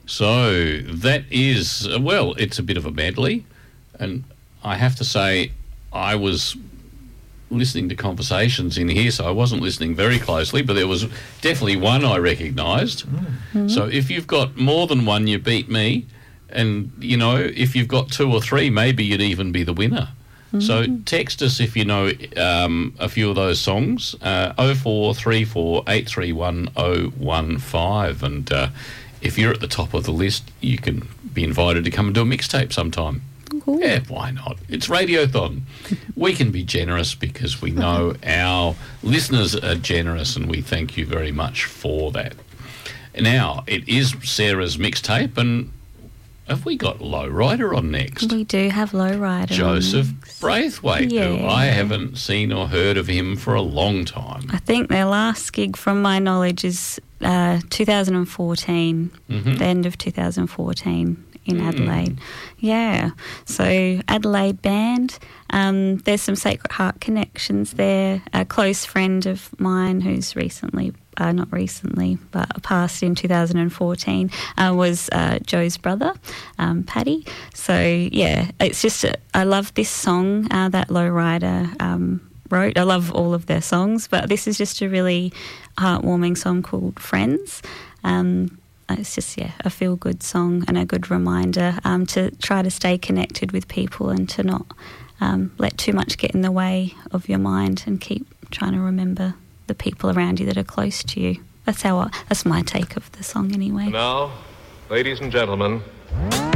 So that is, well, it's a bit of a medley, and I have to say I was listening to conversations in here, so I wasn't listening very closely, but there was definitely one I recognised. Mm-hmm. So if you've got more than one, you beat me, and, you know, if you've got two or three, maybe you'd even be the winner. Mm-hmm. So text us if you know a few of those songs, 0434 831 015, and if you're at the top of the list, you can be invited to come and do a mixtape sometime. Cool. Yeah, why not? It's Radiothon. We can be generous because we know our listeners are generous, and we thank you very much for that. Now, it is Sarah's mixtape, and have we got Lowrider on next? We do have Lowrider. Joseph Braithwaite, yeah. who I haven't seen or heard of him for a long time. I think their last gig, from my knowledge, is 2014, the end of 2014. In Adelaide. Yeah. So Adelaide band. There's some Sacred Heart connections there. A close friend of mine who's recently, not recently, but passed in 2014, was Joe's brother, Paddy. So, yeah, it's just, I love this song that Lowrider wrote. I love all of their songs, but this is just a really heartwarming song called Friends. It's just, a feel-good song and a good reminder to try to stay connected with people and to not let too much get in the way of your mind and keep trying to remember the people around you that are close to you. That's my take of the song anyway. Now, ladies and gentlemen,